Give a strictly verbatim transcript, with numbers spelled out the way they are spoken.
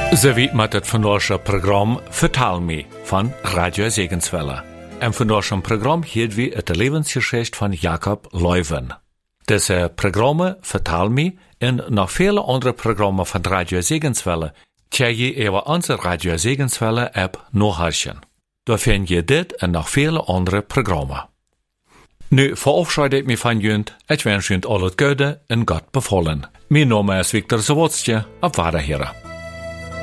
Ze weet met het vandaagse programma Vertaal me van Radio Segenswelle. En vandaagse programma heeft we het levensgeschichte van Jacob Leuven. Deze programma Vertaal me en nog vele andere programma van Radio Segenswelle kan je over onze Radio Segenswelle app nachhören. Daar vind je dit en nog vele andere programma. Nu verabschiede ik me van junt. Ik wens junt al het goede en God bevallen. Mijn naam is Victor Zawodstje. Op Waderheren.